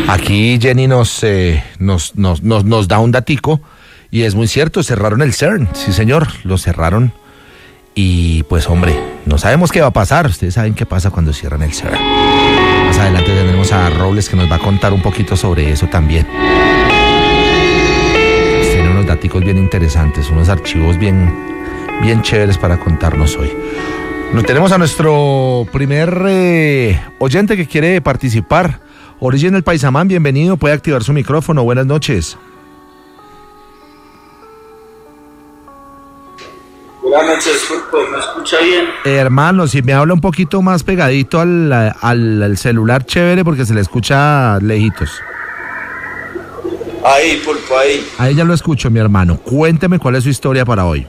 Aquí Jenny nos da un datico y es muy cierto, cerraron el CERN, sí señor, lo cerraron y pues hombre, no sabemos qué va a pasar, ustedes saben qué pasa cuando cierran el CERN. Más adelante tendremos a Robles que nos va a contar un poquito sobre eso también. Tiene unos daticos bien interesantes, unos archivos bien chéveres para contarnos hoy. Nos tenemos a nuestro primer oyente que quiere participar. Origen El Paisamán, bienvenido, puede activar su micrófono, buenas noches. Buenas noches, Pulpo, ¿me escucha bien? Hermano, si me habla un poquito más pegadito al celular, chévere, porque se le escucha lejitos. Ahí, Pulpo, ahí. Ahí ya lo escucho, mi hermano. Cuénteme cuál es su historia para hoy.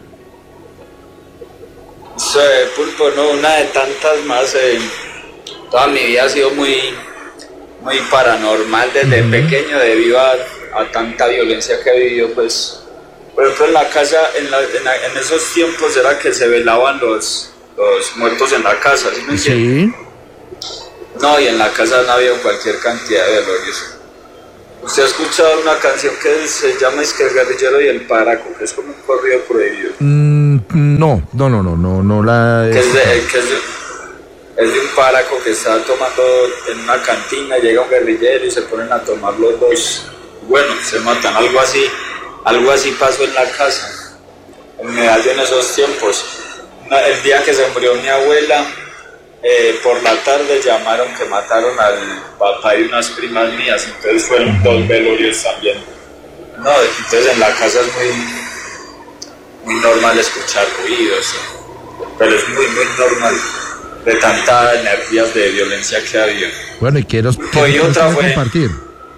Sí, Pulpo, no, una de tantas más. Toda mi vida ha sido muy paranormal desde pequeño, debido a tanta violencia que he vivido, pues. Por ejemplo, en la casa, en esos tiempos era que se velaban los muertos en la casa, ¿sí me entiende? Sí. No, y en la casa no había cualquier cantidad de velorios. ¿Usted ha escuchado una canción que se llama Es que el guerrillero y el paraco, que es como un corrido prohibido? No la... Es de un paraco que está tomando en una cantina, llega un guerrillero y se ponen a tomar los dos. Bueno, se matan, algo así pasó en la casa, en Medallo en esos tiempos. El día que se murió mi abuela, por la tarde llamaron que mataron al papá de unas primas mías, entonces fueron dos velorios también. No, entonces en la casa es muy normal escuchar ruidos, pero es muy normal de tantas energías de violencia que ha habido. Bueno, y quiero otra fue compartir.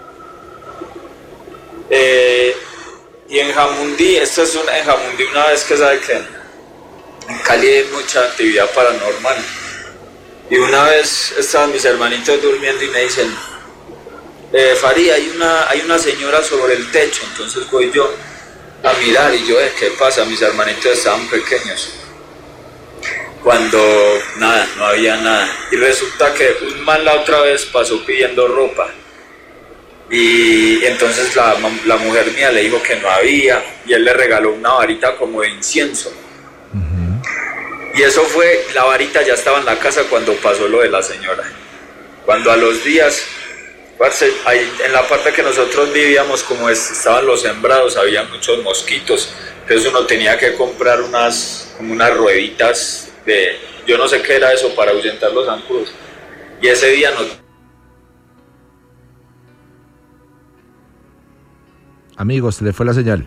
Y en Jamundí, en Jamundí una vez que sabe que en Cali hay mucha actividad paranormal. Y una vez estaban mis hermanitos durmiendo y me dicen, Farid, hay una señora sobre el techo. Entonces voy yo a mirar y yo, ¿qué pasa? Mis hermanitos estaban pequeños. Cuando nada, no había nada. Y resulta que un man la otra vez pasó pidiendo ropa. Y entonces la mujer mía le dijo que no había, y él le regaló una varita como de incienso. Y eso fue, la varita ya estaba en la casa cuando pasó lo de la señora. Cuando a los días, ahí en la parte que nosotros vivíamos, como estaban los sembrados, había muchos mosquitos. Entonces uno tenía que comprar como unas rueditas de, yo no sé qué era eso, para ahuyentar los zancudos. Y ese día no... Amigos, se le fue la señal.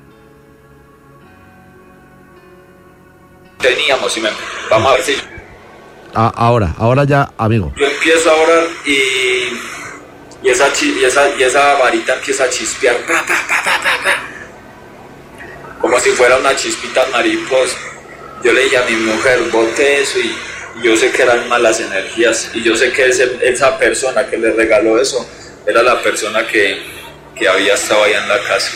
Teníamos, vamos a ver si... Ahora ya, amigo. Yo empiezo a orar y esa varita empieza a chispear, como si fuera una chispita mariposa. Yo le dije a mi mujer, bote eso, y yo sé que eran malas energías, y yo sé que esa persona que le regaló eso era la persona que había estado allá en la casa.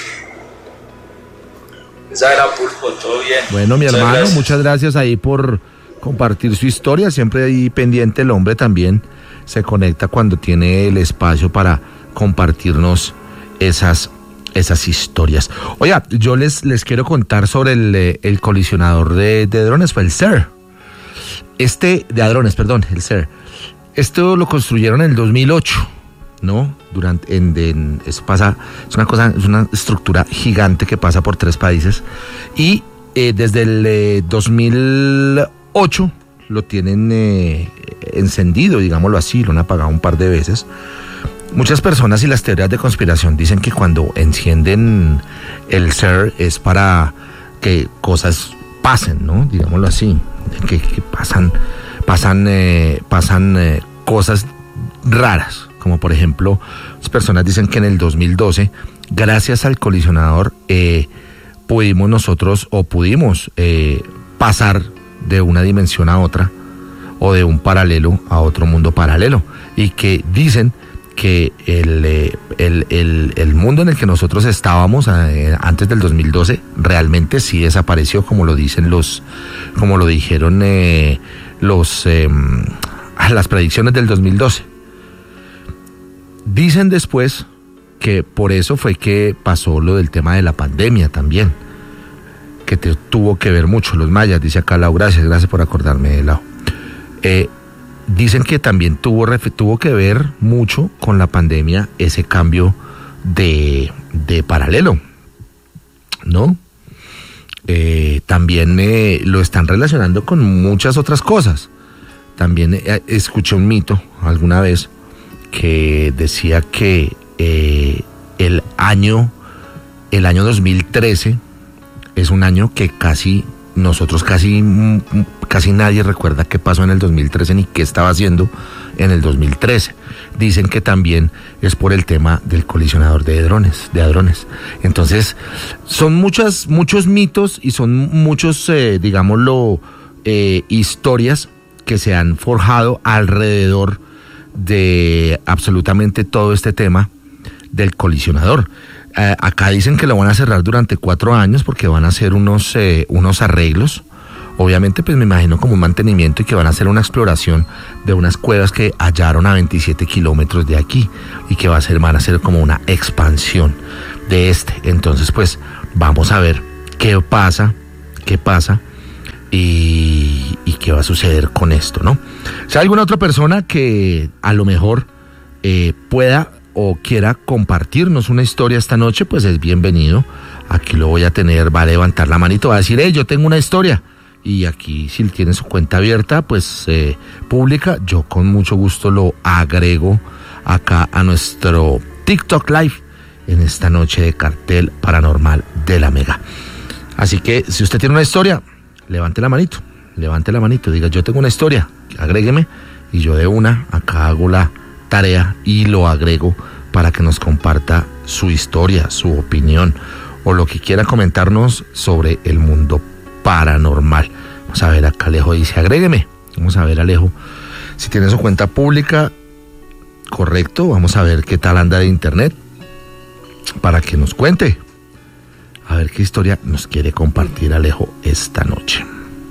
Esa era Pulpo, todo bien. Bueno, mi hermano, muchas gracias ahí por compartir su historia. Siempre ahí pendiente, el hombre también se conecta cuando tiene el espacio para compartirnos esas historias. Oiga, yo les quiero contar sobre el colisionador de drones, fue el CER. El CER. Esto lo construyeron en el 2008. ¿No? Es una estructura gigante que pasa por 3 países y desde el 2008 lo tienen encendido, digámoslo así, lo han apagado un par de veces. Muchas personas y las teorías de conspiración dicen que cuando encienden el CER es para que cosas pasen, ¿no? Digámoslo así, que pasan cosas raras. Como por ejemplo, las personas dicen que en el 2012, gracias al colisionador, pudimos pasar de una dimensión a otra, o de un paralelo a otro mundo paralelo, y que dicen que el mundo en el que nosotros estábamos antes del 2012 realmente sí desapareció, como lo dijeron las predicciones del 2012. Dicen después que por eso fue que pasó lo del tema de la pandemia también, que tuvo que ver mucho los mayas, dice acá Lau, gracias por acordarme, Lau. Dicen que también tuvo que ver mucho con la pandemia ese cambio de paralelo, ¿no? También lo están relacionando con muchas otras cosas. También escuché un mito alguna vez que decía que el año 2013 es un año que casi nadie recuerda qué pasó en el 2013 ni qué estaba haciendo en el 2013. Dicen que también es por el tema del colisionador de hadrones. Entonces, son muchos mitos y son muchos, historias que se han forjado alrededor de absolutamente todo este tema del colisionador. Acá dicen que lo van a cerrar durante 4 años porque van a hacer unos arreglos. Obviamente, pues me imagino como un mantenimiento y que van a hacer una exploración de unas cuevas que hallaron a 27 kilómetros de aquí y que van a hacer como una expansión de este. Entonces, pues vamos a ver qué pasa y qué va a suceder con esto, ¿no? Si hay alguna otra persona que a lo mejor pueda o quiera compartirnos una historia esta noche, pues es bienvenido. Aquí lo voy a tener, va a levantar la manito, va a decir, yo tengo una historia. Y aquí, si tiene su cuenta abierta, pues pública, yo con mucho gusto lo agrego acá a nuestro TikTok Live en esta noche de Cartel Paranormal de la Mega. Así que, si usted tiene una historia, levante la manito, diga, yo tengo una historia, agrégueme, y yo de una, acá hago la tarea y lo agrego para que nos comparta su historia, su opinión, o lo que quiera comentarnos sobre el mundo paranormal. Vamos a ver, acá Alejo dice, agrégueme. Vamos a ver, Alejo, si tiene su cuenta pública, correcto. Vamos a ver qué tal anda de internet para que nos cuente. A ver qué historia nos quiere compartir Alejo esta noche.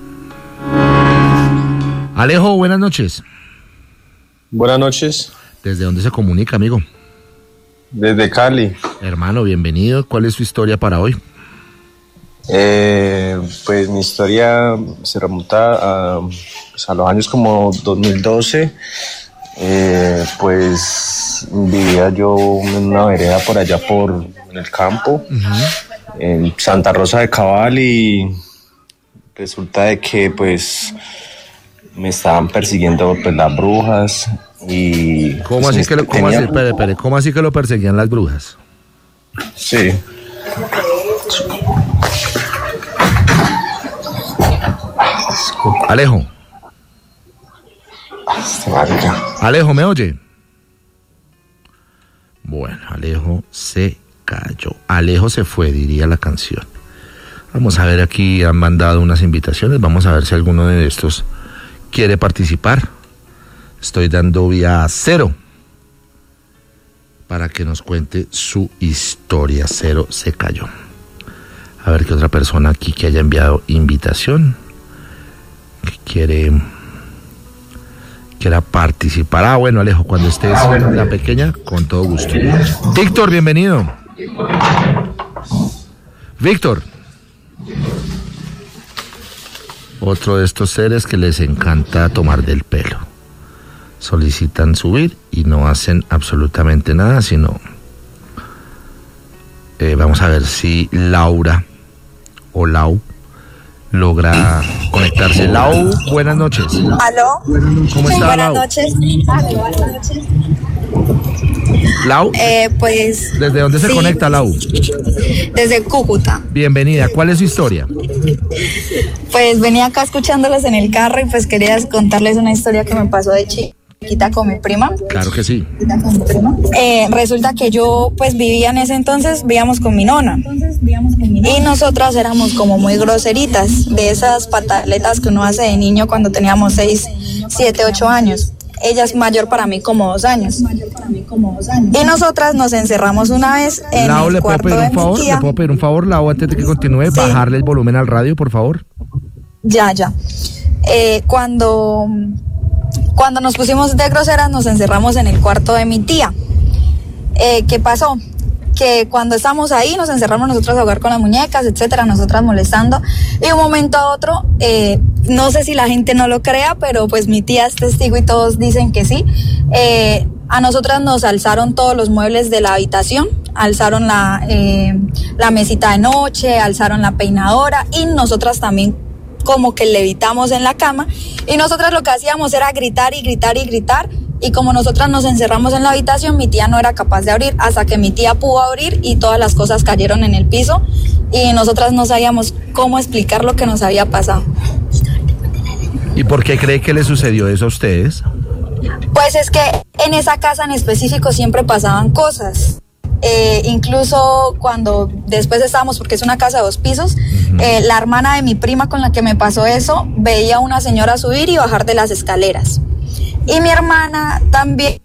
Alejo, buenas noches. Buenas noches. ¿Desde dónde se comunica, amigo? Desde Cali. Hermano, bienvenido. ¿Cuál es su historia para hoy? Pues mi historia se remonta a los años como 2012. Pues vivía yo en una vereda por allá en el campo, en Santa Rosa de Cabal, y resulta de que pues me estaban persiguiendo pues las brujas. Y ¿Cómo pues, así que ¿cómo así que lo perseguían las brujas? Sí. Alejo. Alejo, ¿me oye? Bueno, Alejo se cayó. Alejo se fue, diría la canción. Vamos a ver, aquí han mandado unas invitaciones. Vamos a ver si alguno de estos quiere participar. Estoy dando vía 0 para que nos cuente su historia. 0 se cayó. A ver qué otra persona aquí que haya enviado invitación, que quiera participar. Bueno, Alejo, cuando estés la pequeña, con todo gusto. Víctor, bienvenido. Víctor. Otro de estos seres que les encanta tomar del pelo. Solicitan subir y no hacen absolutamente nada, sino vamos a ver si Laura o Lau logra conectarse. Lau, buenas noches. ¿Aló? ¿Cómo está, buenas Lau? Noches. Lau, pues... ¿desde dónde se sí, conecta, Lau? Desde Cúcuta. Bienvenida, ¿cuál es su historia? Pues venía acá escuchándolos en el carro y pues quería contarles una historia que me pasó de chiquita con mi prima. Claro que sí. Resulta que yo pues vivía en ese entonces, vivíamos con mi nona. Y nosotras éramos como muy groseritas, de esas pataletas que uno hace de niño cuando teníamos 6, 7, 8 años. Ella es mayor para mí como 2 años. Y nosotras nos encerramos una vez en Lau, el cuarto de mi tía. ¿Le puedo pedir un favor, Lau, antes de que continúe? Sí. Bajarle el volumen al radio, por favor. Ya. Cuando nos pusimos de groseras, nos encerramos en el cuarto de mi tía. ¿Qué pasó? Que cuando estamos ahí nos encerramos nosotros a jugar con las muñecas, etcétera, nosotras molestando, y de un momento a otro, no sé si la gente no lo crea, pero pues mi tía es testigo y todos dicen que sí, a nosotras nos alzaron todos los muebles de la habitación, alzaron la mesita de noche, alzaron la peinadora, y nosotras también como que levitamos en la cama, y nosotras lo que hacíamos era gritar y gritar y gritar. Y como nosotras nos encerramos en la habitación, mi tía no era capaz de abrir, hasta que mi tía pudo abrir y todas las cosas cayeron en el piso y nosotras no sabíamos cómo explicar lo que nos había pasado. ¿Y por qué cree que le sucedió eso a ustedes? Pues es que en esa casa en específico siempre pasaban cosas. Incluso cuando después estábamos, porque es una casa de 2 pisos, la hermana de mi prima con la que me pasó eso, veía a una señora subir y bajar de las escaleras. Y mi hermana también,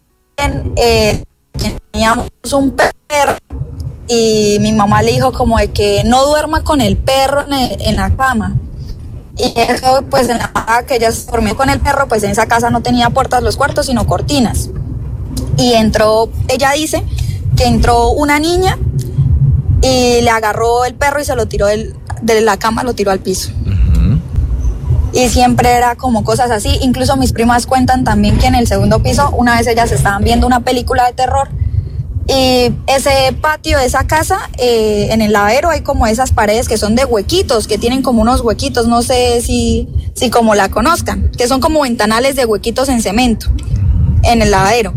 teníamos un perro y mi mamá le dijo como de que no duerma con el perro en la cama. Y eso, pues en la cama que ella se durmió con el perro, pues en esa casa no tenía puertas los cuartos, sino cortinas. Y entró, ella dice que entró una niña y le agarró el perro y se lo tiró de la cama, lo tiró al piso. Y siempre era como cosas así. Incluso mis primas cuentan también que en el segundo piso, una vez ellas estaban viendo una película de terror y ese patio de esa casa, en el lavero hay como esas paredes que son de huequitos, que tienen como unos huequitos, no sé si como la conozcan, que son como ventanales de huequitos en cemento en el lavero.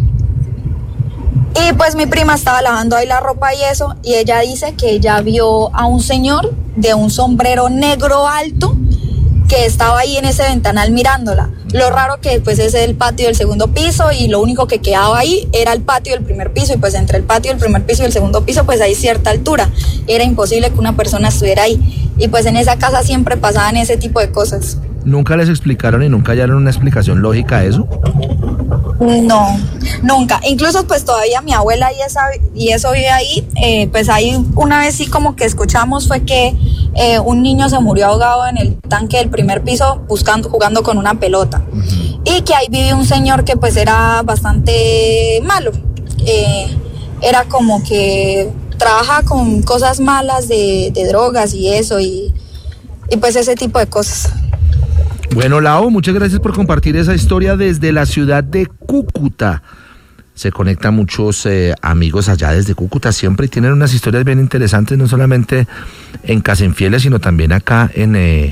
Y pues mi prima estaba lavando ahí la ropa y eso, y ella dice que ella vio a un señor de un sombrero negro alto que estaba ahí en ese ventanal mirándola. Lo raro que pues ese es el patio del segundo piso y lo único que quedaba ahí era el patio del primer piso, y pues entre el patio del primer piso y el segundo piso pues hay cierta altura, era imposible que una persona estuviera ahí, y pues en esa casa siempre pasaban ese tipo de cosas. ¿Nunca les explicaron y nunca hallaron una explicación lógica a eso? No, nunca. Incluso pues todavía mi abuela y eso vive ahí, pues ahí una vez sí como que escuchamos fue que un niño se murió ahogado en el tanque del primer piso jugando con una pelota. Y que ahí vive un señor que pues era bastante malo. Era como que trabaja con cosas malas de drogas y eso, y pues ese tipo de cosas. Bueno, Lau, muchas gracias por compartir esa historia desde la ciudad de Cúcuta. Se conectan muchos amigos allá desde Cúcuta siempre y tienen unas historias bien interesantes, no solamente en Casa Infieles, sino también acá en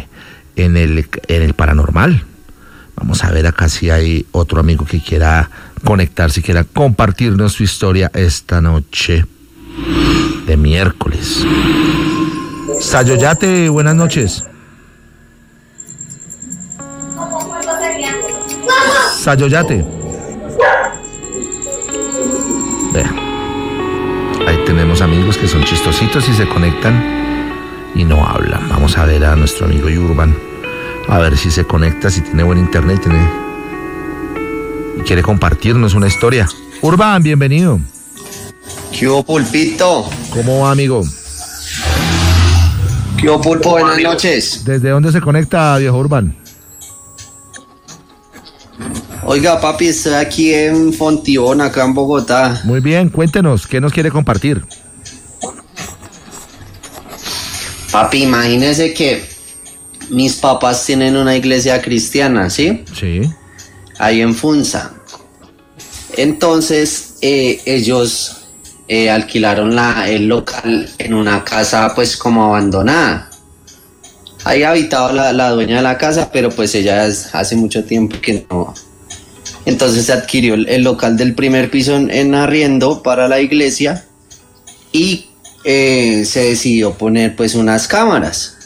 el paranormal. Vamos a ver acá si hay otro amigo que quiera conectarse, quiera compartirnos su historia esta noche de miércoles. Sayoyate, buenas noches. Sayoyate. Vea, ahí tenemos amigos que son chistositos y se conectan y no hablan. Vamos a ver a nuestro amigo Urban, a ver si se conecta, si tiene buen internet y quiere compartirnos una historia. Urban, bienvenido. ¿Qué hubo, Pulpito? ¿Cómo va, amigo? ¿Qué hubo, Pulpo? Buenas noches. ¿Desde dónde se conecta, viejo Urban? Oiga, papi, estoy aquí en Fontibón, acá en Bogotá. Muy bien, cuéntenos, ¿qué nos quiere compartir? Papi, imagínese que mis papás tienen una iglesia cristiana, ¿sí? Sí. Ahí en Funza. Entonces, ellos alquilaron el local en una casa, pues, como abandonada. Ahí habitaba la dueña de la casa, pero pues ella hace mucho tiempo que no. Entonces se adquirió el local del primer piso en arriendo para la iglesia y se decidió poner pues unas cámaras.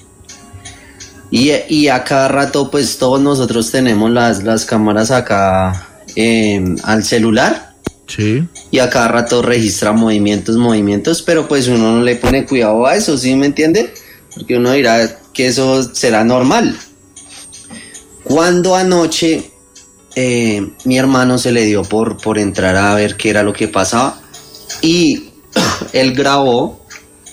Y a cada rato pues todos nosotros tenemos las cámaras acá al celular. Sí. Y a cada rato registra movimientos, pero pues uno no le pone cuidado a eso, ¿sí me entiende? Porque uno dirá que eso será normal. Cuando anoche mi hermano se le dio por entrar a ver qué era lo que pasaba y él grabó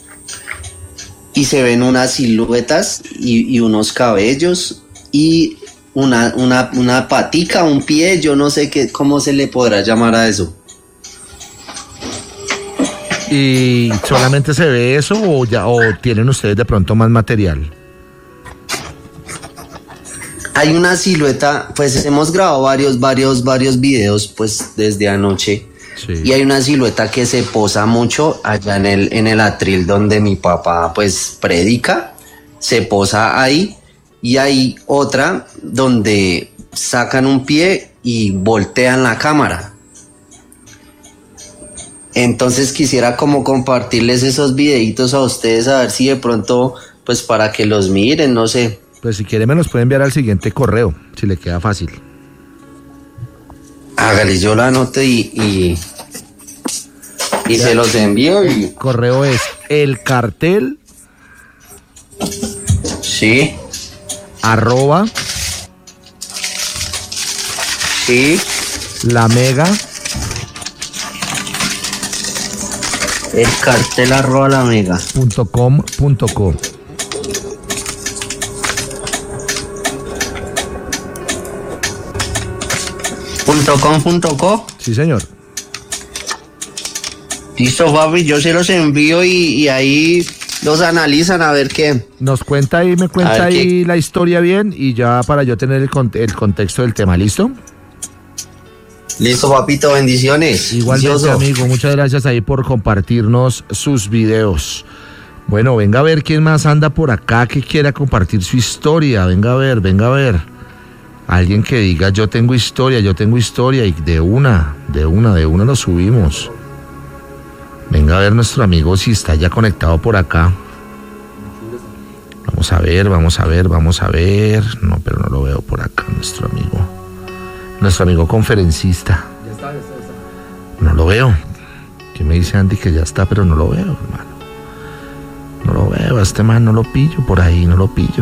y se ven unas siluetas y unos cabellos y una patica, un pie, yo no sé cómo se le podrá llamar a eso. ¿Y solamente se ve eso o tienen ustedes de pronto más material? Hay una silueta, pues hemos grabado varios videos pues desde anoche. Sí. Y hay una silueta que se posa mucho allá en el atril donde mi papá pues predica, se posa ahí, y hay otra donde sacan un pie y voltean la cámara. Entonces quisiera como compartirles esos videitos a ustedes, a ver si de pronto pues para que los miren, no sé. Pues si quiere me los puede enviar al siguiente correo, si le queda fácil. Hágale, yo lo anoto y se los envío. El correo es el cartel. Sí. @ Sí. La Mega. El cartel @ la Mega. .com.co. .com.co. Sí, señor. Listo, papi, yo se los envío y ahí los analizan a ver qué. Nos cuenta ahí, me cuenta ahí la historia bien y ya para yo tener el contexto del tema, ¿listo? Listo, papito, bendiciones. Igualmente, amigo, muchas gracias ahí por compartirnos sus videos. Bueno, venga a ver quién más anda por acá que quiera compartir su historia. Venga a ver. Alguien que diga yo tengo historia y de una lo subimos. Venga a ver nuestro amigo si está ya conectado por acá. Vamos a ver. No, pero no lo veo por acá, nuestro amigo conferencista. Ya está. No lo veo. ¿Qué me dice Andy que ya está, pero no lo veo, hermano? No lo veo, a este man no lo pillo por ahí, no lo pillo.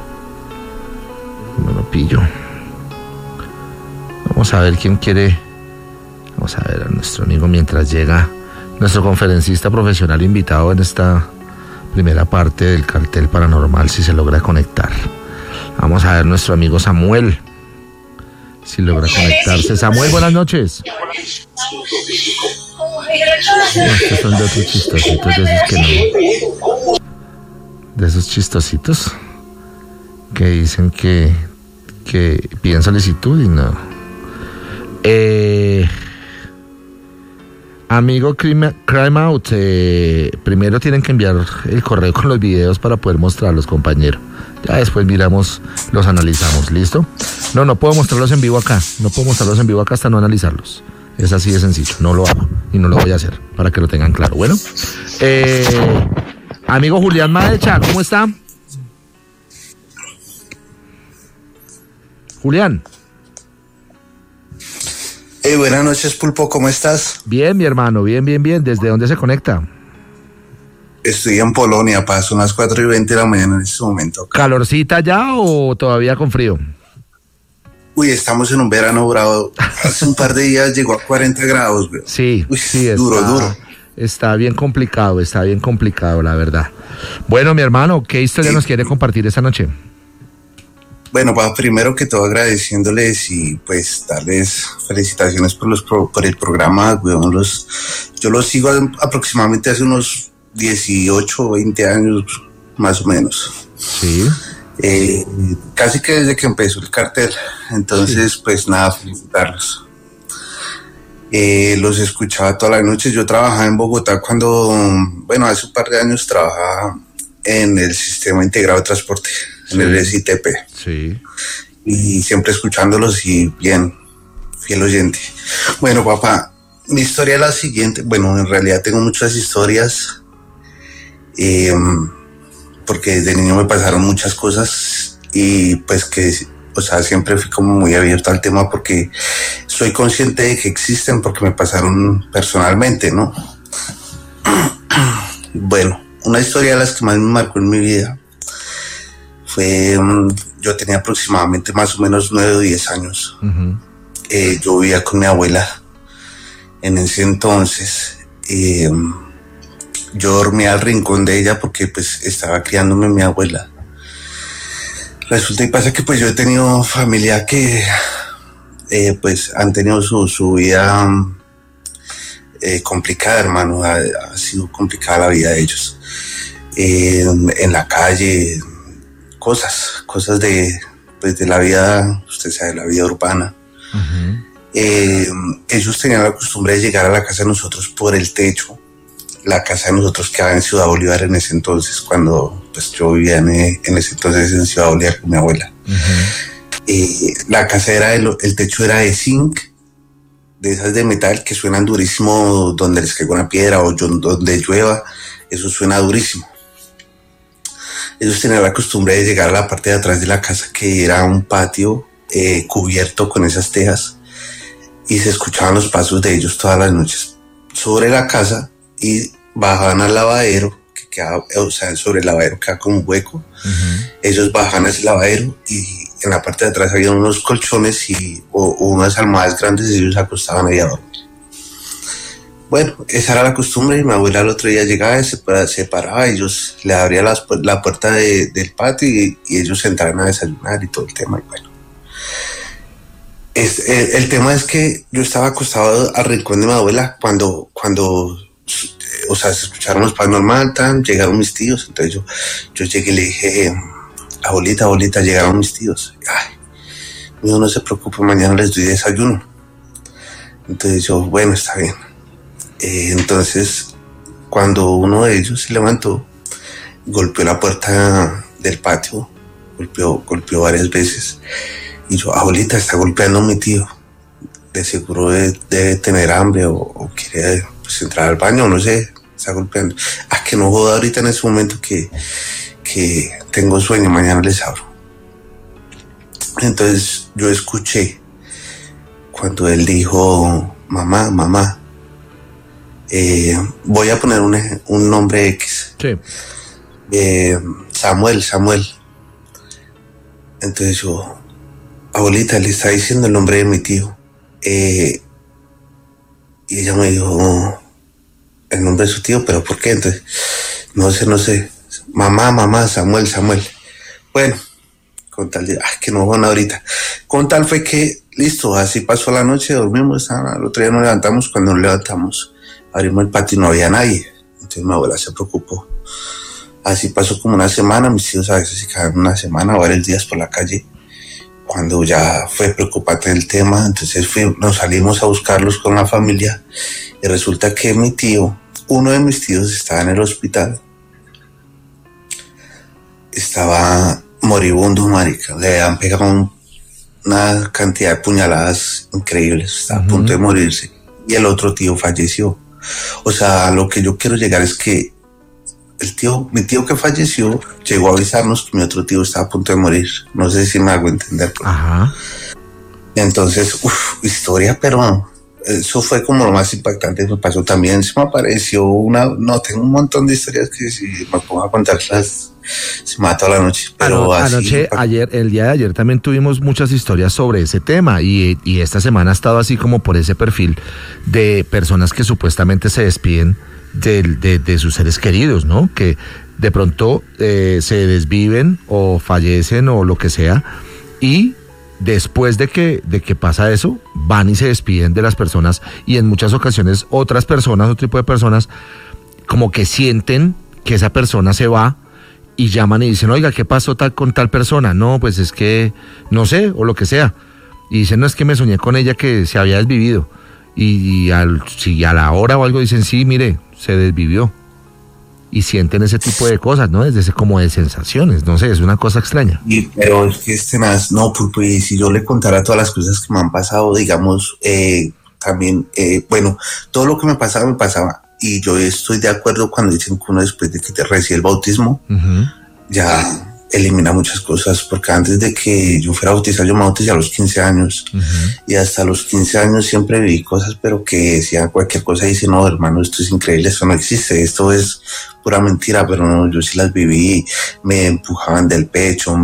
Vamos a ver quién quiere. Vamos a ver a nuestro amigo mientras llega nuestro conferencista profesional invitado en esta primera parte del cartel paranormal, si se logra conectar. Vamos a ver nuestro amigo Samuel, si logra conectarse. Samuel, buenas noches. No, estos son de otros chistositos, de esos que no. De esos chistositos que dicen que piden solicitud y no. Amigo Crime Out, primero tienen que enviar el correo con los videos para poder mostrarlos, compañero. Ya después miramos, los analizamos, ¿listo? No puedo mostrarlos en vivo acá. No puedo mostrarlos en vivo acá hasta no analizarlos. Es así de sencillo. No lo hago y no lo voy a hacer, para que lo tengan claro. Bueno, amigo Julián Maecha, ¿cómo está? Julián. Buenas noches, Pulpo, ¿cómo estás? Bien, mi hermano, bien. ¿Desde dónde se conecta? Estoy en Polonia, son las 4:20 de la mañana en este momento. ¿Calorcita ya o todavía con frío? Uy, estamos en un verano bravo. Hace un par de días llegó a 40 grados, güey. Sí, uy, sí, duro. Está bien complicado, la verdad. Bueno, mi hermano, ¿qué historia nos quiere compartir esta noche? Bueno, primero que todo agradeciéndoles y pues darles felicitaciones por el programa, güey. Yo los sigo aproximadamente hace unos 18 o 20 años, más o menos. Sí. Casi que desde que empezó el cartel. Entonces, pues nada, felicitarlos. Los escuchaba toda la noche. Yo trabajaba en Bogotá hace un par de años trabajaba en el Sistema Integrado de Transporte, en el SITP. Sí. Y siempre escuchándolos y bien, fiel oyente. Bueno, papá, mi historia es la siguiente. Bueno, en realidad tengo muchas historias, porque desde niño me pasaron muchas cosas y pues siempre fui como muy abierto al tema porque soy consciente de que existen porque me pasaron personalmente, ¿no? Bueno, una historia de las que más me marcó en mi vida fue, yo tenía aproximadamente más o menos 9 o 10 años. Uh-huh. Yo vivía con mi abuela en ese entonces. Yo dormía al rincón de ella porque pues estaba criándome mi abuela. Resulta y pasa que pues yo he tenido familia que pues han tenido su vida complicada, hermano, ha sido complicada la vida de ellos. En la calle, cosas de la vida, usted sabe, la vida urbana. Ellos tenían la costumbre de llegar a la casa de nosotros por el techo. La casa de nosotros quedaba en Ciudad Bolívar en ese entonces, cuando pues yo vivía en ese entonces en Ciudad Bolívar con mi abuela. La casa el techo era de zinc, de esas de metal que suenan durísimo donde les caiga una piedra o donde llueva, eso suena durísimo. Ellos tenían la costumbre de llegar a la parte de atrás de la casa, que era un patio cubierto con esas tejas, y se escuchaban los pasos de ellos todas las noches sobre la casa, y bajaban al lavadero, que quedaba, o sea, sobre el lavadero queda como un hueco. Ellos bajaban a ese lavadero y en la parte de atrás había unos colchones o unas almohadas grandes, y ellos se acostaban ahí a dormir. Bueno, esa era la costumbre, y mi abuela el otro día llegaba y se paraba, ellos le abrían la puerta del patio y ellos entraban a desayunar y todo el tema. Y bueno, el tema es que yo estaba acostado al rincón de mi abuela cuando o sea, se escucharon los pasos normal, llegaron mis tíos. Entonces yo llegué y le dije, abuelita, llegaron mis tíos. Ay, mijo, no se preocupe, mañana les doy desayuno. Entonces yo, bueno, está bien. Entonces, cuando uno de ellos se levantó, golpeó la puerta del patio, golpeó varias veces. Y yo, abuelita, está golpeando a mi tío. De seguro debe tener hambre o quiere pues entrar al baño, no sé, está golpeando. Que no joda ahorita en ese momento que tengo sueño, mañana les abro. Entonces yo escuché cuando él dijo, mamá, voy a poner un nombre X. Sí. Samuel. Entonces yo, abuelita, le está diciendo el nombre de mi tío. Y ella me dijo el nombre de su tío, pero ¿por qué? Entonces, no sé. Mamá, Samuel. Bueno, con tal de, que no van ahorita. Con tal fue que, listo, así pasó la noche, dormimos, al otro día nos levantamos. Cuando nos levantamos, abrimos el patio y no había nadie. Entonces mi abuela se preocupó. Así pasó como una semana, mis tíos a veces se quedaron una semana o varios días por la calle. Cuando ya fue preocupante el tema, entonces nos salimos a buscarlos con la familia, y resulta que uno de mis tíos estaba en el hospital, estaba moribundo, marica, le han pegado una cantidad de puñaladas increíbles, estaba a punto de morirse, y el otro tío falleció. O sea, lo que yo quiero llegar es que mi tío que falleció llegó a avisarnos que mi otro tío estaba a punto de morir. No sé si me hago entender. Ajá. Entonces, historia, pero eso fue como lo más impactante que me pasó. También se me apareció tengo un montón de historias que si me pongo a contarlas se me va toda la noche. Pero el día de ayer también tuvimos muchas historias sobre ese tema, y esta semana ha estado así como por ese perfil de personas que supuestamente se despiden de sus seres queridos, ¿no? Que de pronto se desviven o fallecen o lo que sea, y después de que pasa eso, van y se despiden de las personas, y en muchas ocasiones otro tipo de personas, como que sienten que esa persona se va y llaman y dicen, oiga, ¿qué pasó con tal persona? No, pues es que, no sé, o lo que sea. Y dicen, no, es que me soñé con ella que se había desvivido. Si a la hora o algo dicen, sí, mire, se desvivió. Y sienten ese tipo de cosas, ¿no? Como de sensaciones, no sé, es una cosa extraña. Pero es que pues si yo le contara todas las cosas que me han pasado, digamos, también, bueno, todo lo que me pasaba, y yo estoy de acuerdo cuando dicen que uno después de que te recibe el bautismo, ya elimina muchas cosas, porque antes de que yo fuera bautizado, yo me bauticé a los 15 años, y hasta los 15 años siempre viví cosas, pero que decían cualquier cosa y dicen, no, hermano, esto es increíble, esto no existe, esto es pura mentira, pero no, yo sí las viví, me empujaban del pecho,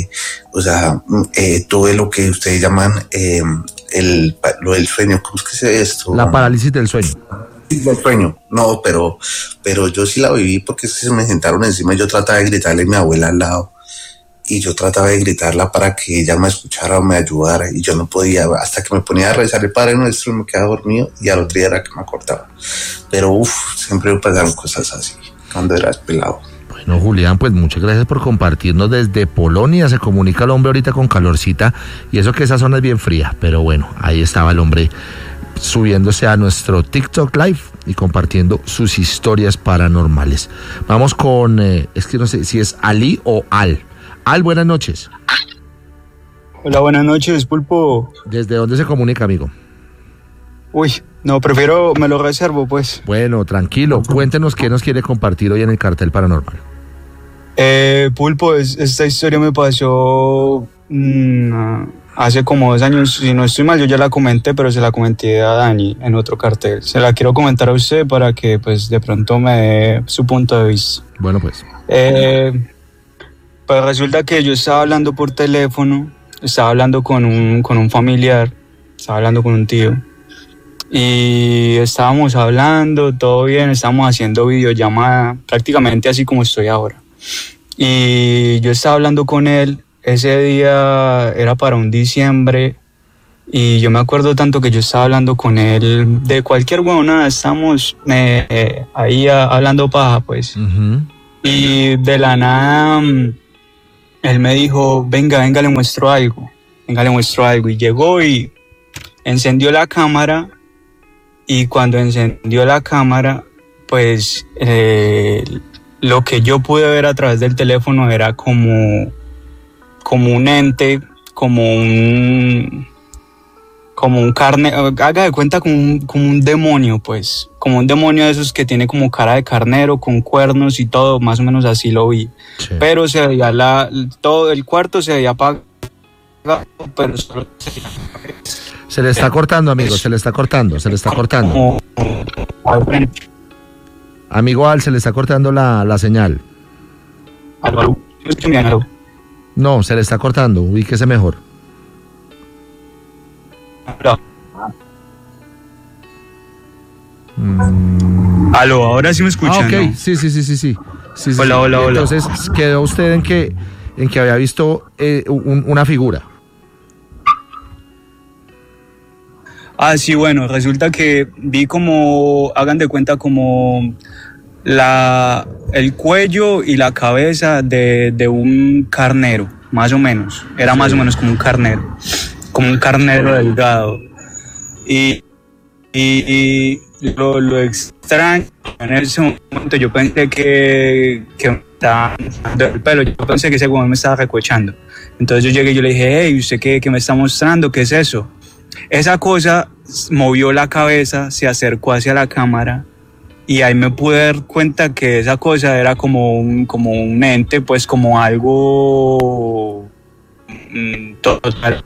tuve lo que ustedes llaman lo del sueño, ¿cómo es que se ve esto? La parálisis del sueño. Del sueño, no, pero yo sí la viví, porque se me sentaron encima y yo trataba de gritarle a mi abuela al lado, y yo trataba de gritarla para que ella me escuchara o me ayudara, y yo no podía, hasta que me ponía a rezar el Padre Nuestro y me quedaba dormido, y al otro día era que me acordaba. Pero siempre me pasaron cosas así cuando eras pelado. Bueno, Julián, pues muchas gracias por compartirnos desde Polonia. Se comunica el hombre ahorita con calorcita, y eso que esa zona es bien fría, pero bueno, ahí estaba el hombre subiéndose a nuestro TikTok Live y compartiendo sus historias paranormales. Vamos con, es que no sé si es Ali o Al. Al, buenas noches. Hola, buenas noches, Pulpo. ¿Desde dónde se comunica, amigo? Uy, no, prefiero, me lo reservo, pues. Bueno, tranquilo, cuéntenos qué nos quiere compartir hoy en el Cartel Paranormal. Pulpo, esta historia me pasó hace como 2 años, si no estoy mal, yo ya la comenté, pero se la comenté a Dani en otro cartel. Se la quiero comentar a usted para que pues de pronto me dé su punto de vista. Bueno, pues. Pues resulta que yo estaba hablando por teléfono, estaba hablando con un familiar, estaba hablando con un tío, y estábamos hablando, todo bien, estábamos haciendo videollamada, prácticamente así como estoy ahora. Y yo estaba hablando con él, ese día era para un diciembre, y yo me acuerdo tanto que yo estaba hablando con él de cualquier huevonada, estábamos ahí hablando paja, pues. Uh-huh. Y de la nada, él me dijo, venga, le muestro algo, y llegó y encendió la cámara, y cuando encendió la cámara, pues lo que yo pude ver a través del teléfono era como un ente, como un carnero, haga de cuenta como un demonio, pues, como un demonio de esos que tiene como cara de carnero, con cuernos y todo, más o menos así lo vi. Sí. Pero se veía todo el cuarto se veía apagado, pero solo se le está cortando, amigo, se le está cortando. Amigo Al, se le está cortando la señal. No, se le está cortando, ubíquese mejor. Aló, ahora sí me escuchan. Ok, ¿no? Sí. Hola. Entonces, quedó usted en que había visto una figura. Sí, bueno, resulta que vi como, hagan de cuenta, como el cuello y la cabeza de un carnero, más o menos. Era sí. Más o menos como un carnero delgado. Y lo extraño, en ese momento yo pensé que me estaba dando el pelo, yo pensé que ese güey me estaba recochando. Entonces yo llegué y yo le dije, hey, ¿usted qué me está mostrando? ¿Qué es eso? Esa cosa movió la cabeza, se acercó hacia la cámara, y ahí me pude dar cuenta que esa cosa era como un ente, pues como algo total.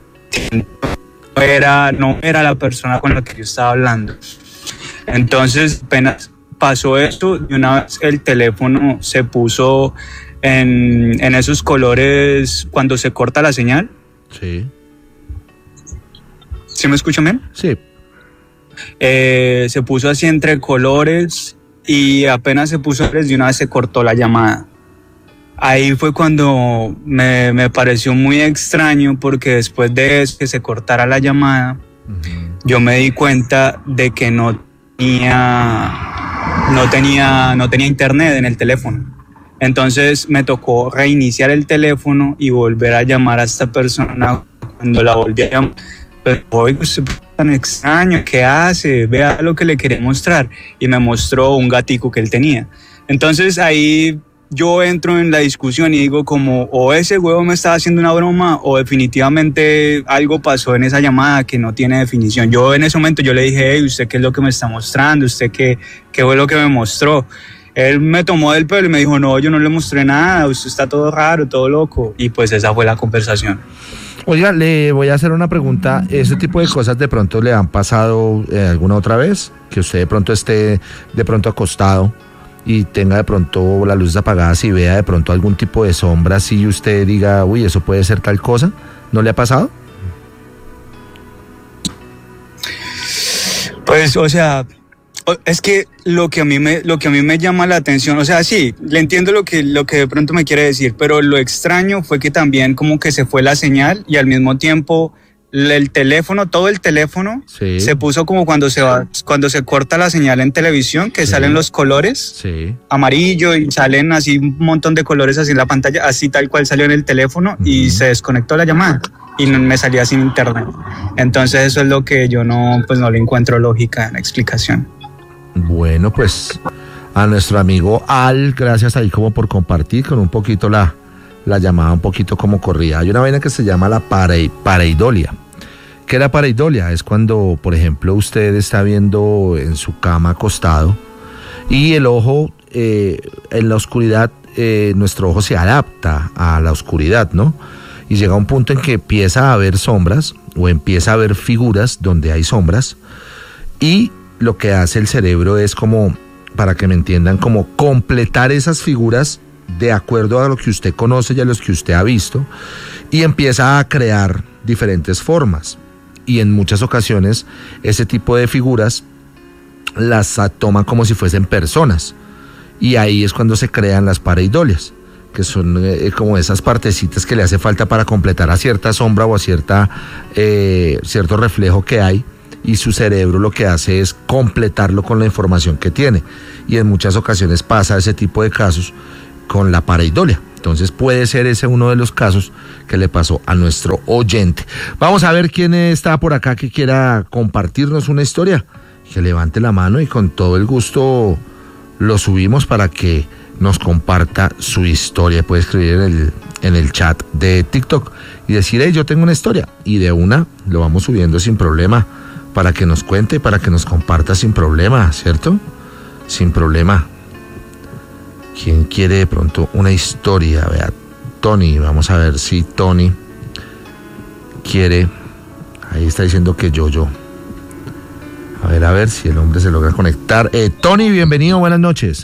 No era la persona con la que yo estaba hablando. Entonces apenas pasó esto, de una vez el teléfono se puso en esos colores cuando se corta la señal. Sí. ¿Sí me escuchan bien? Sí. Se puso así entre colores, y apenas se puso de una vez se cortó la llamada. Ahí fue cuando me pareció muy extraño, porque después de eso, que se cortara la llamada, uh-huh, yo me di cuenta de que no tenía internet en el teléfono. Entonces me tocó reiniciar el teléfono y volver a llamar a esta persona. Cuando la volví a llamar, pero oiga, usted es tan extraño, ¿qué hace? Vea lo que le quería mostrar. Y me mostró un gatico que él tenía. Entonces ahí yo entro en la discusión y digo como, o ese huevo me estaba haciendo una broma, o definitivamente algo pasó en esa llamada que no tiene definición. Yo en ese momento yo le dije, hey, ¿usted qué es lo que me está mostrando? ¿Usted qué fue lo que me mostró? Él me tomó del pelo y me dijo, no, yo no le mostré nada, usted está todo raro, todo loco. Y pues esa fue la conversación. Oiga, le voy a hacer una pregunta. ¿Ese tipo de cosas de pronto le han pasado alguna otra vez? Que usted de pronto esté de pronto acostado y tenga de pronto las luces apagadas y vea de pronto algún tipo de sombra así, y usted diga, uy, eso puede ser tal cosa. ¿No le ha pasado? Pues, o sea, Es que lo que a mí me llama la atención, o sea, sí, le entiendo lo que de pronto me quiere decir, pero lo extraño fue que también como que se fue la señal y al mismo tiempo el teléfono, todo el teléfono, Sí. se puso como cuando se corta la señal en televisión, que Sí. salen los colores, Sí. amarillo, y salen así un montón de colores así en la pantalla, así tal cual salió en el teléfono, y se desconectó la llamada y me salía sin internet. Entonces eso es lo que yo no le encuentro lógica en la explicación. Bueno, pues a nuestro amigo Al, gracias ahí como por compartir con un poquito la llamada, un poquito como corría. Hay una vaina que se llama la pareidolia. ¿Qué es la pareidolia? Es cuando, por ejemplo, usted está viendo en su cama acostado y el ojo, en la oscuridad, nuestro ojo se adapta a la oscuridad, ¿no? Y llega un punto en que empieza a haber sombras o empieza a haber figuras donde hay sombras, y lo que hace el cerebro es como, para que me entiendan, como completar esas figuras de acuerdo a lo que usted conoce y a los que usted ha visto, y empieza a crear diferentes formas. Y en muchas ocasiones ese tipo de figuras las toma como si fuesen personas, y ahí es cuando se crean las pareidolias, que son como esas partecitas que le hace falta para completar a cierta sombra o a cierto reflejo que hay, y su cerebro lo que hace es completarlo con la información que tiene, y en muchas ocasiones pasa ese tipo de casos con la pareidolia. Entonces puede ser ese uno de los casos que le pasó a nuestro oyente. Vamos a ver quién está por acá que quiera compartirnos una historia, que levante la mano y con todo el gusto lo subimos para que nos comparta su historia. Puede escribir en el chat de TikTok y decir, hey, yo tengo una historia, y de una lo vamos subiendo sin problema para que nos cuente, para que nos comparta sin problema, ¿cierto? Sin problema. ¿Quién quiere de pronto una historia? Vea, Tony, vamos a ver si Tony quiere. Ahí está diciendo que yo. A ver si el hombre se logra conectar. Tony, bienvenido, buenas noches.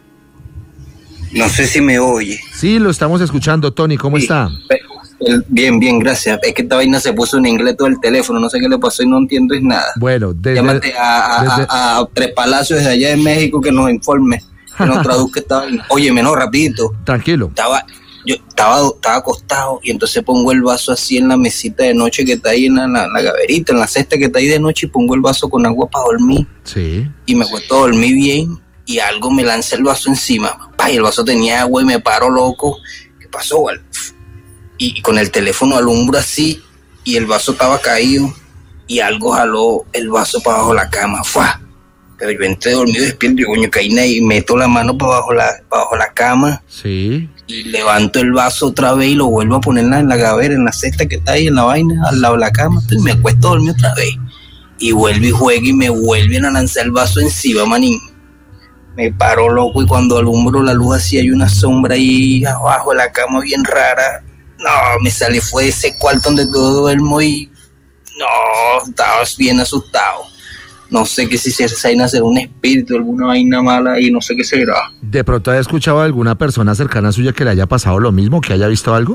No sé si me oye. Sí, lo estamos escuchando, Tony, ¿cómo está? Bien, gracias. Es que esta vaina se puso en inglés todo el teléfono, no sé qué le pasó y no entiendo es nada. Bueno, llámate a Tres Palacios de allá de México que nos informe, que nos traduzca esta vaina. Oye, menor, rapidito. Tranquilo. Yo estaba acostado y entonces pongo el vaso así en la mesita de noche que está ahí en la gaverita, en la cesta que está ahí de noche, y pongo el vaso con agua para dormir. Sí. Y me acuesto a dormir bien y algo me lanza el vaso encima. Y el vaso tenía agua y me paro loco. ¿Qué pasó, Val? Y con el teléfono alumbro así y el vaso estaba caído y algo jaló el vaso para abajo de la cama. ¡Fua! Pero yo entré dormido, despierto y coño, caí y meto la mano para abajo la cama. Sí. Y levanto el vaso otra vez y lo vuelvo a poner en la gavera, en la cesta que está ahí en la vaina, al lado de la cama. Entonces me acuesto a dormir otra vez. Y vuelvo y juego y me vuelven a lanzar el vaso encima, manín. Me paro loco y cuando alumbro la luz así hay una sombra ahí abajo de la cama bien rara. No, me salí, fue ese cuarto donde todo duermo y no, estaba bien asustado. No sé qué si se vaina a ser un espíritu, alguna vaina mala y no sé qué será. ¿De pronto haya escuchado a alguna persona cercana suya que le haya pasado lo mismo, que haya visto algo?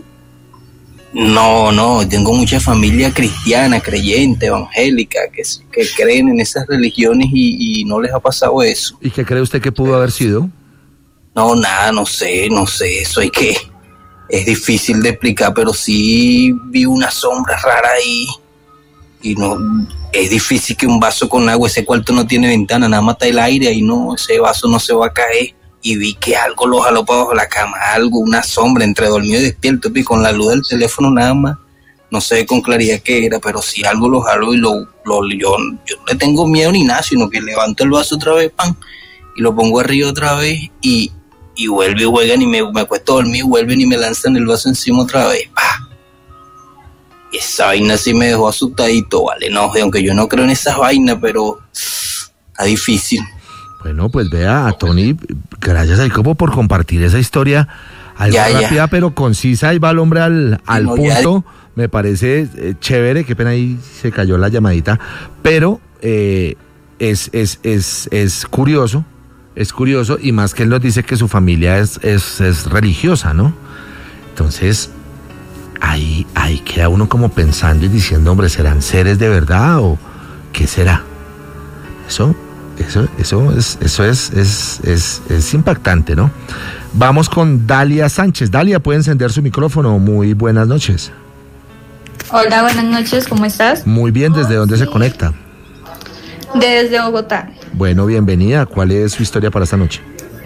No, tengo mucha familia cristiana, creyente, evangélica, que creen en esas religiones y no les ha pasado eso. ¿Y qué cree usted que pudo haber sido? No, nada, no sé, eso hay que... Es difícil de explicar, pero sí vi una sombra rara ahí y no, es difícil que un vaso con agua, ese cuarto no tiene ventana, nada más está el aire y no, ese vaso no se va a caer. Y vi que algo lo jaló para abajo de la cama, una sombra entre dormido y despierto, y con la luz del teléfono nada más, no sé con claridad qué era, pero sí algo lo jaló y yo no le tengo miedo ni nada, sino que levanto el vaso otra vez, ¡pam!, y lo pongo arriba otra vez y vuelven y juegan y me acuesto a dormir, vuelven y me lanzan el vaso encima otra vez, ¡pah! Y esa vaina sí me dejó asustadito, ¿vale? No, aunque yo no creo en esas vainas, pero está difícil. Bueno, pues vea, a Tony, gracias ahí como por compartir esa historia, algo rápida pero concisa, y va el hombre al no, punto, me parece chévere, qué pena ahí se cayó la llamadita, pero es curioso, y más que él nos dice que su familia es religiosa, ¿no? Entonces, ahí queda uno como pensando y diciendo, hombre, ¿serán seres de verdad o qué será? Eso Eso es impactante, ¿no? Vamos con Dalia Sánchez. Dalia, puede encender su micrófono. Muy buenas noches. Hola, buenas noches, ¿cómo estás? Muy bien, ¿desde dónde se conecta? Desde Bogotá. Bueno, bienvenida. ¿Cuál es su historia para esta noche?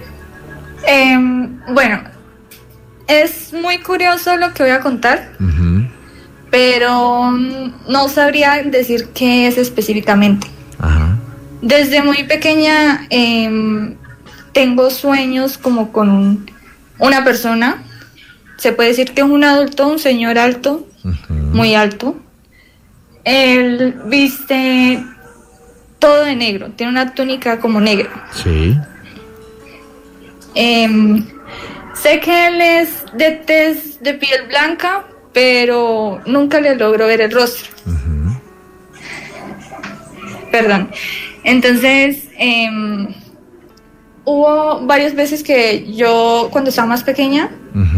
Bueno, es muy curioso lo que voy a contar, pero no sabría decir qué es específicamente. Ajá. Desde muy pequeña tengo sueños como con una persona. Se puede decir que es un adulto, un señor alto, muy alto. Él viste todo de negro, tiene una túnica como negra. Sí. Sé que él es de tez de piel blanca, pero nunca le logro ver el rostro. Perdón. Entonces, hubo varias veces que yo, cuando estaba más pequeña,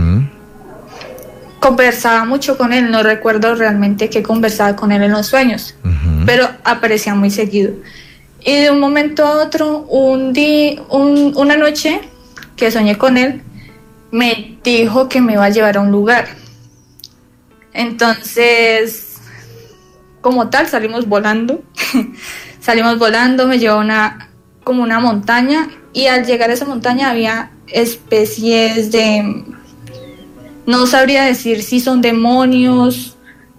conversaba mucho con él. No recuerdo realmente que conversaba con él en los sueños, pero aparecía muy seguido. Y de un momento a otro, una noche que soñé con él, me dijo que me iba a llevar a un lugar. Entonces, como tal, salimos volando. Me llevó como una montaña, y al llegar a esa montaña había especies de... No sabría decir si son demonios